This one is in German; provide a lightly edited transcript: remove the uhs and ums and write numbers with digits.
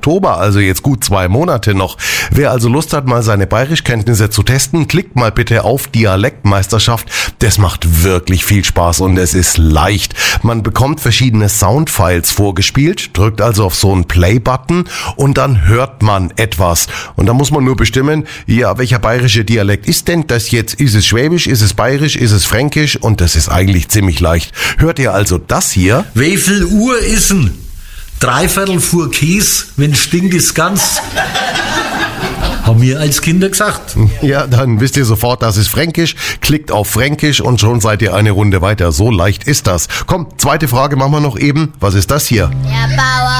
Oktober, also jetzt gut 2 Monate noch. Wer also Lust hat, mal seine Bayerischkenntnisse zu testen, klickt mal bitte auf Dialektmeisterschaft. Das macht wirklich viel Spaß und es ist leicht. Man bekommt verschiedene Soundfiles vorgespielt, drückt also auf so einen Play-Button und dann hört man etwas. Und da muss man nur bestimmen, ja, welcher bayerische Dialekt ist denn das jetzt? Ist es Schwäbisch, ist es Bayerisch, ist es Fränkisch? Und das ist eigentlich ziemlich leicht. Hört ihr also das hier? Wie viel Uhr ist denn? 3/4 vor Kies, wenn stinkt es ganz. Haben wir als Kinder gesagt. Ja, dann wisst ihr sofort, das ist Fränkisch. Klickt auf Fränkisch und schon seid ihr eine Runde weiter. So leicht ist das. Komm, zweite Frage machen wir noch eben. Was ist das hier? Der Bauer